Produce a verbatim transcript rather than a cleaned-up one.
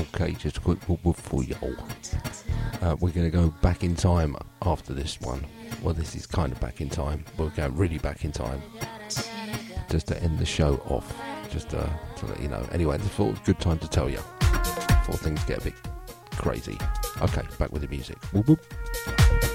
Okay, just a quick whoop whoop for y'all. Uh, we're going to go back in time after this one. Well, this is kind of back in time. We're going really back in time. Just to end the show off. Just uh, to let you know. Anyway, I thought it was a good time to tell you. Before things get a bit crazy. Okay, back with the music. Whoop whoop.